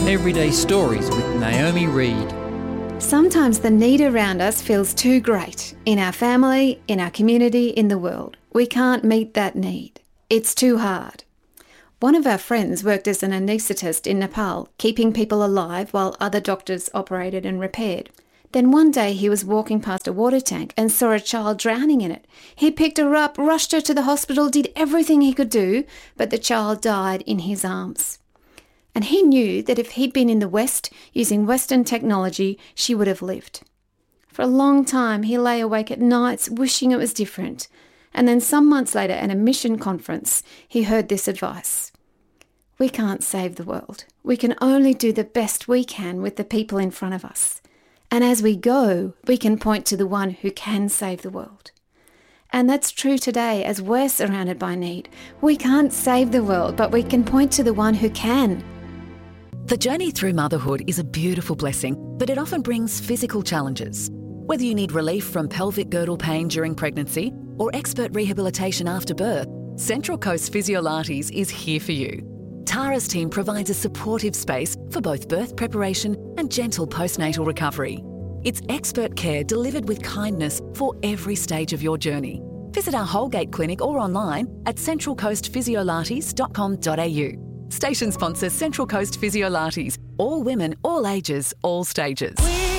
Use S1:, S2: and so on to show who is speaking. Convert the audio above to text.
S1: Everyday Stories with Naomi Reed.
S2: Sometimes the need around us feels too great. In our family, in our community, in the world. We can't meet that need. It's too hard. One of our friends worked as an anaesthetist in Nepal, keeping people alive while other doctors operated and repaired. Then one day he was walking past a water tank and saw a child drowning in it. He picked her up, rushed her to the hospital, did everything he could do, but the child died in his arms. And he knew that if he'd been in the West, using Western technology, she would have lived. For a long time, he lay awake at nights wishing it was different. And then some months later, at a mission conference, he heard this advice. We can't save the world. We can only do the best we can with the people in front of us. And as we go, we can point to the one who can save the world. And that's true today as we're surrounded by need. We can't save the world, but we can point to the one who can.
S3: The journey through motherhood is a beautiful blessing, but it often brings physical challenges. Whether you need relief from pelvic girdle pain during pregnancy or expert rehabilitation after birth, Central Coast Physiolates is here for you. Tara's team provides a supportive space for both birth preparation and gentle postnatal recovery. It's expert care delivered with kindness for every stage of your journey. Visit our Holgate Clinic or online at centralcoastphysiolates.com.au. Station sponsor Central Coast Physiolates. All women, all ages, all stages.